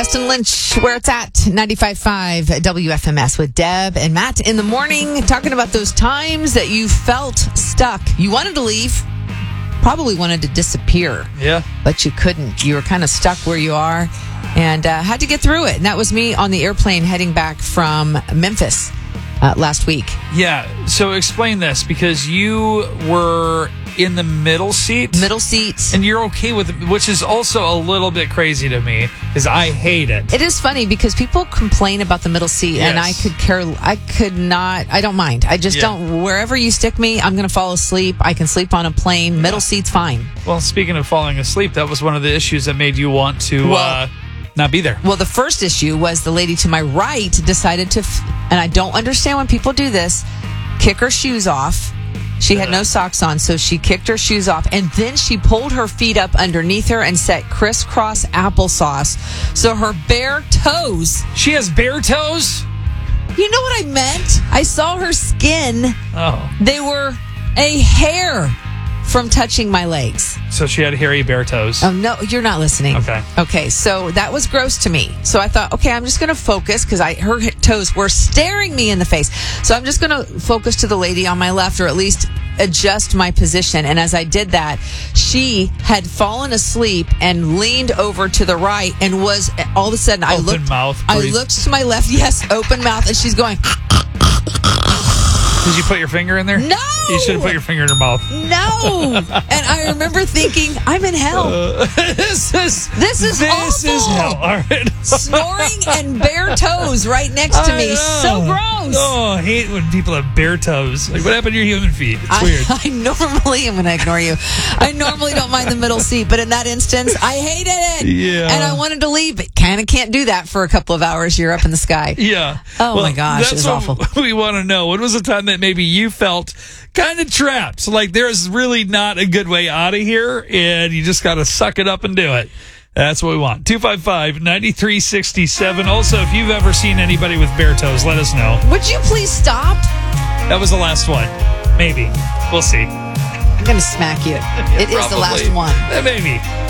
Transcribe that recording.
Destin Lynch, where it's at, 95.5 WFMS with Deb and Matt in the morning, talking about those times that you felt stuck. You wanted to leave, probably wanted to disappear. Yeah. But you couldn't. You were kind of stuck where you are and had to get through it. And that was me on the airplane heading back from Memphis last week. Yeah. So explain this, because you were in the middle seat. Middle seat. And you're okay with it, which is also a little bit crazy to me, because I hate it. It is funny because people complain about the middle seat, Yes. and I don't mind. I just don't. Wherever you stick me, I'm going to fall asleep. I can sleep on a plane. Middle seat's fine. Well, speaking of falling asleep, that was one of the issues that made you want to not be there. Well, the first issue was the lady to my right decided to, and I don't understand when people do this, kick her shoes off. She had no socks on, so she kicked her shoes off, and then she pulled her feet up underneath her and set crisscross applesauce. So her bare toes. She has bare toes? You know what I meant? I saw her skin. Oh. They were a hair from touching my legs. So she had hairy bare toes. Oh, no, you're not listening. Okay, so that was gross to me. So I thought, okay, I'm just going to focus because her toes were staring me in the face. So I'm just going to focus to the lady on my left, or at least adjust my position. And as I did that, she had fallen asleep and leaned over to the right and was all of a sudden I looked to my left. Yes, open mouth, and she's going. Did you put your finger in there? No! You should have put your finger in her mouth. No! And I remember thinking, I'm in hell. This is awful. hell. All right. Snoring and bare toes right next to me. So gross. Oh, I hate when people have bare toes. Like, what happened to your human feet? It's weird. I normally am going to ignore you. I normally don't mind the middle seat, but in that instance, I hated it. Yeah. And I wanted to leave, but kind of can't do that for a couple of hours. You're up in the sky. Yeah. Oh, my gosh. It was awful. We want to know. When was the time that maybe you felt kind of trapped? So, like, there's really not a good way out of here, and you just got to suck it up and do it. That's what we want. 255-9367. Also, if you've ever seen anybody with bare toes, let us know. Would you please stop? That was the last one. Maybe. We'll see. I'm going to smack you. It is the last one. Maybe.